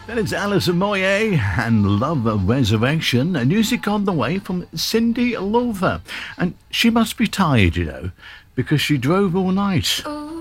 Then it's Alison Moyet and Love Resurrection, and music on the way from Cyndi Lauper. And she must be tired, because she drove all night. Ooh,